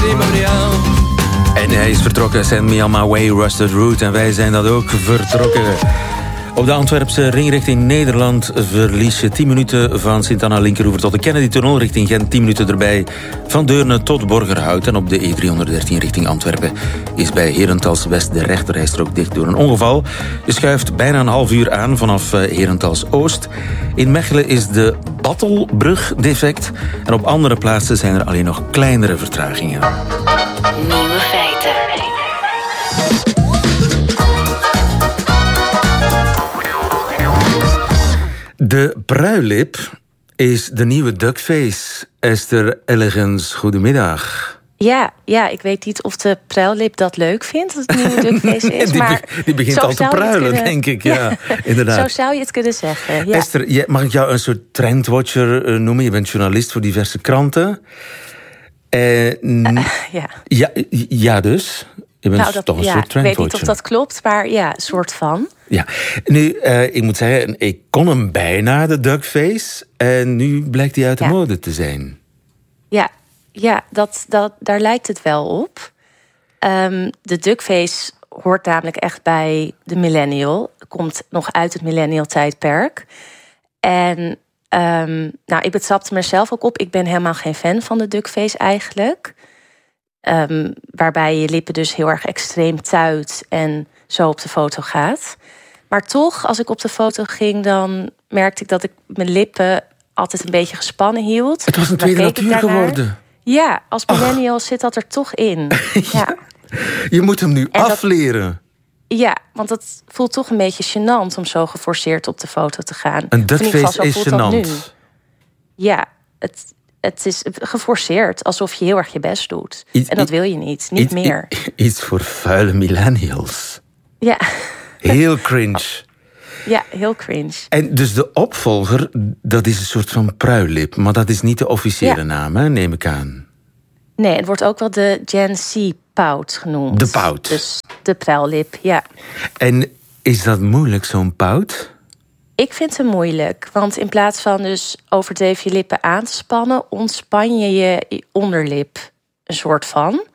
En hij is vertrokken, Send Me On My Way, Rusted Root. En wij zijn dat ook vertrokken. Op de Antwerpse ring richting Nederland verlies je 10 minuten van Sint-Anna-Linkeroever tot de Kennedy-tunnel. Richting Gent 10 minuten erbij van Deurne tot Borgerhout. En op de E313 richting Antwerpen is bij Herentals West de rechterrijstrook dicht door een ongeval. Je schuift bijna een half uur aan vanaf Herentals Oost. In Mechelen is de Battelbrug defect. En op andere plaatsen zijn er alleen nog kleinere vertragingen. Nieuwe feiten. De pruilip is de nieuwe duckface. Esther Ellegens, goedemiddag. Ja, ik weet niet of de pruillip dat leuk vindt, dat het nieuwe duckface is. Die begint al te pruilen, denk ik. Ja, inderdaad. Zo zou je het kunnen zeggen. Ja. Esther, mag ik jou een soort trendwatcher noemen? Je bent journalist voor diverse kranten. Ja, dus. Je bent toch een soort trendwatcher. Ik weet niet of dat klopt, maar ja, een soort van. Ja, nu, ik moet zeggen, ik kon hem bijna, de duckface. En nu blijkt hij uit de mode te zijn. Ja, daar lijkt het wel op. De duckface hoort namelijk echt bij de millennial. Komt nog uit het millennial-tijdperk. En ik betrapte mezelf ook op. Ik ben helemaal geen fan van de duckface eigenlijk. Waarbij je lippen dus heel erg extreem tuit en zo op de foto gaat. Maar toch, als ik op de foto ging, dan merkte ik dat ik mijn lippen altijd een beetje gespannen hield. Het was een tweede natuur geworden. Ja, als millennial zit dat er toch in. Ja. Je moet hem nu afleren. Ja, want het voelt toch een beetje gênant om zo geforceerd op de foto te gaan. Een duckface is gênant. Ja, het is geforceerd, alsof je heel erg je best doet. En dat wil je niet meer. Iets voor vuile millennials. Ja. Heel cringe. Ja, heel cringe. En dus de opvolger, dat is een soort van pruillip. Maar dat is niet de officiële naam, hè, neem ik aan. Nee, het wordt ook wel de Gen Z pout genoemd. De pout. Dus de pruillip, ja. En is dat moeilijk, zo'n pout? Ik vind het moeilijk. Want in plaats van dus overdreven je lippen aan te spannen, ontspan je je onderlip een soort van.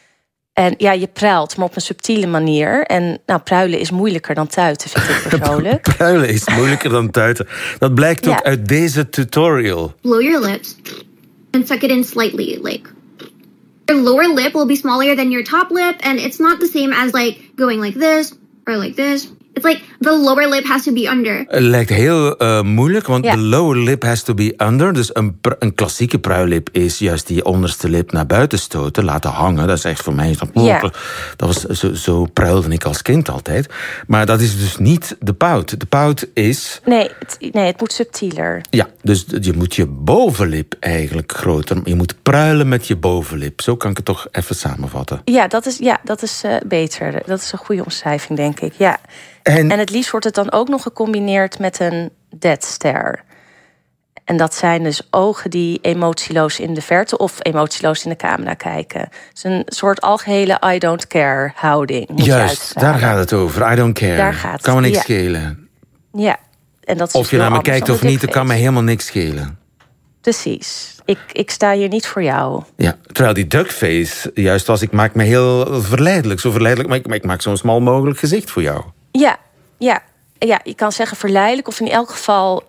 En ja, je pruilt, maar op een subtiele manier. En pruilen is moeilijker dan tuiten, vind ik persoonlijk. Pruilen is moeilijker dan tuiten. Dat blijkt ook uit deze tutorial. Blow your lips and suck it in slightly. Like, your lower lip will be smaller than your top lip. And it's not the same as like going like this or like this. It's like the lower lip has to be under. Het lijkt heel moeilijk, want de lower lip has to be under. Dus een klassieke pruillip is juist die onderste lip naar buiten stoten, laten hangen. Dat is echt voor mij... Dat was zo pruilde ik als kind altijd. Maar dat is dus niet de pout. De pout is... Nee, het moet subtieler. Ja, dus je moet je bovenlip eigenlijk groter... Je moet pruilen met je bovenlip. Zo kan ik het toch even samenvatten. Ja, dat is beter. Dat is een goede omschrijving, denk ik. Ja. En het liefst wordt het dan ook nog gecombineerd met een dead stare. En dat zijn dus ogen die emotieloos in de verte of emotieloos in de camera kijken. Het is een soort algehele I don't care houding. Juist, daar gaat het over. I don't care. Daar gaat het. Kan me niks schelen. Ja. En dat is of je naar me kijkt of niet, dat kan me helemaal niks schelen. Precies. Ik sta hier niet voor jou. Ja, terwijl die duckface, juist als ik maak me heel verleidelijk. Zo verleidelijk, maar ik maak zo'n smal mogelijk gezicht voor jou. Ja, je kan zeggen verleidelijk of in elk geval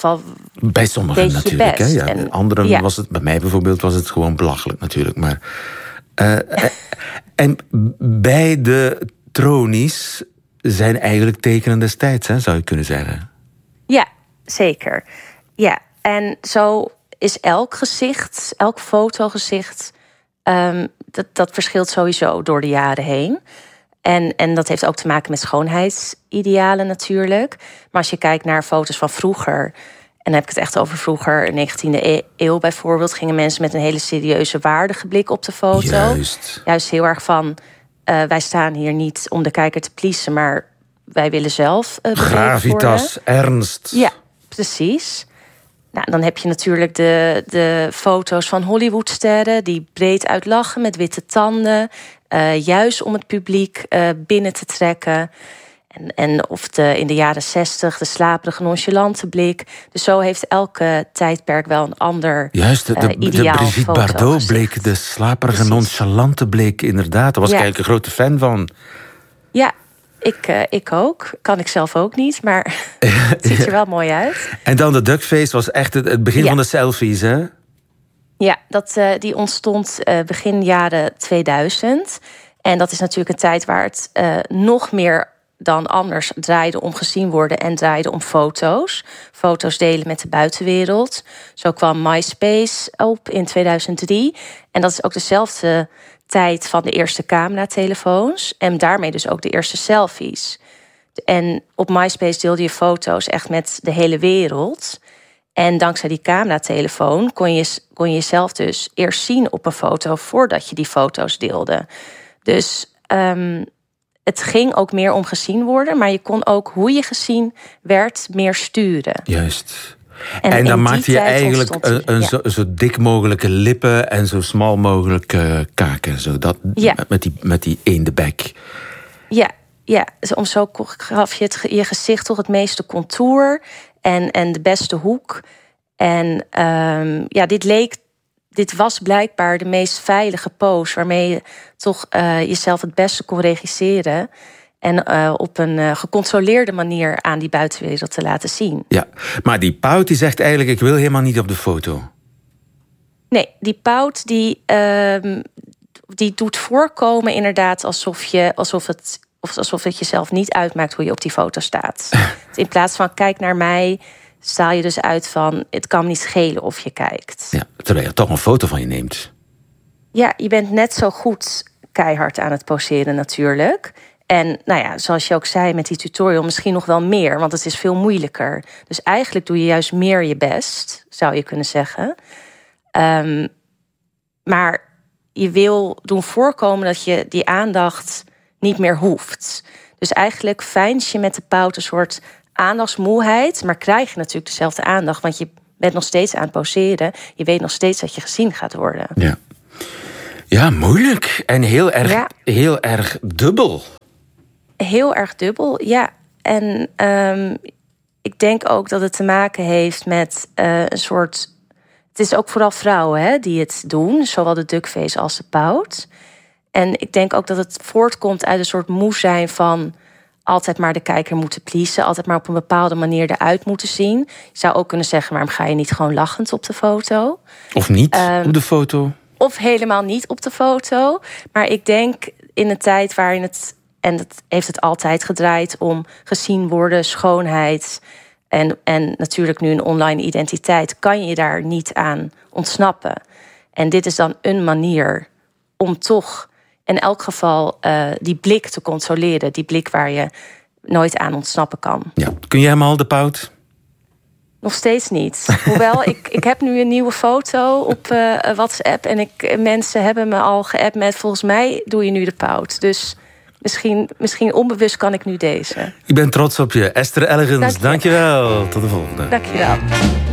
bij sommigen natuurlijk. Best. Hè? Ja, anderen was het, bij mij bijvoorbeeld, was het gewoon belachelijk natuurlijk. Maar, en bij de tronies zijn eigenlijk tekenen des tijds, hè, zou je kunnen zeggen. Ja, zeker. Ja, en zo is elk gezicht, elk fotogezicht, dat verschilt sowieso door de jaren heen. En dat heeft ook te maken met schoonheidsidealen natuurlijk. Maar als je kijkt naar foto's van vroeger, en dan heb ik het echt over vroeger, in de 19e eeuw bijvoorbeeld, gingen mensen met een hele serieuze waardige blik op de foto. Juist heel erg van, wij staan hier niet om de kijker te pleasen, maar wij willen zelf gravitas, ernst. Ja, precies. Nou, dan heb je natuurlijk de foto's van Hollywoodsterren die breed uitlachen met witte tanden. Juist om het publiek binnen te trekken. En of in de jaren 60 de slaperige nonchalante blik. Dus zo heeft elke tijdperk wel een ander juist, de ideaal Brigitte Bardot bleek de slaperige nonchalante bleek inderdaad. Daar was ik eigenlijk een grote fan van. Ja, ik ook. Kan ik zelf ook niet, maar het ziet er wel mooi uit. En dan de duckface was echt het begin van de selfies, hè? Ja, die ontstond begin jaren 2000. En dat is natuurlijk een tijd waar het nog meer dan anders draaide om gezien worden en draaide om foto's. Foto's delen met de buitenwereld. Zo kwam MySpace op in 2003. En dat is ook dezelfde tijd van de eerste cameratelefoons. En daarmee dus ook de eerste selfies. En op MySpace deelde je foto's echt met de hele wereld. En dankzij die cameratelefoon kon je jezelf dus eerst zien op een foto voordat je die foto's deelde. Dus het ging ook meer om gezien worden, maar je kon ook hoe je gezien werd meer sturen. Juist. En dan maakte je eigenlijk zo dik mogelijke lippen en zo smal mogelijk kaken. Zo dat, met die eendebek. Ja, zo gaf je je gezicht toch het meeste contour en de beste hoek. En dit was blijkbaar de meest veilige pose waarmee je toch jezelf het beste kon regisseren. En op een gecontroleerde manier aan die buitenwereld te laten zien. Ja, maar die Pout die zegt eigenlijk, ik wil helemaal niet op de foto. Nee, die Pout die doet voorkomen inderdaad alsof het jezelf niet uitmaakt hoe je op die foto staat. In plaats van kijk naar mij, straal je dus uit van het kan me niet schelen of je kijkt. Ja, terwijl je toch een foto van je neemt. Ja, je bent net zo goed keihard aan het poseren natuurlijk. En nou ja, zoals je ook zei met die tutorial, misschien nog wel meer, want het is veel moeilijker. Dus eigenlijk doe je juist meer je best, zou je kunnen zeggen. Maar je wil doen voorkomen dat je die aandacht niet meer hoeft. Dus eigenlijk veins je met de Pout een soort aandachtsmoeheid, maar krijg je natuurlijk dezelfde aandacht, want je bent nog steeds aan het poseren. Je weet nog steeds dat je gezien gaat worden. Ja, moeilijk. En heel erg dubbel. Heel erg dubbel, ja. En ik denk ook dat het te maken heeft met een soort... Het is ook vooral vrouwen die het doen, zowel de duckface als de Pout. En ik denk ook dat het voortkomt uit een soort moe zijn van altijd maar de kijker moeten pleasen, altijd maar op een bepaalde manier eruit moeten zien. Je zou ook kunnen zeggen, waarom ga je niet gewoon lachend op de foto? Of niet op de foto? Of helemaal niet op de foto. Maar ik denk in een tijd waarin het... En dat heeft het altijd gedraaid om gezien worden, schoonheid. En natuurlijk nu een online identiteit, kan je daar niet aan ontsnappen. En dit is dan een manier om toch in elk geval die blik te controleren. Die blik waar je nooit aan ontsnappen kan. Ja. Kun jij hem al, de Pout? Nog steeds niet. Hoewel, ik heb nu een nieuwe foto op WhatsApp. En mensen hebben me al geappt met, volgens mij doe je nu de Pout. Dus misschien onbewust kan ik nu deze. Ik ben trots op je. Esther Ellegens, dankjewel. Tot de volgende. Dankjewel.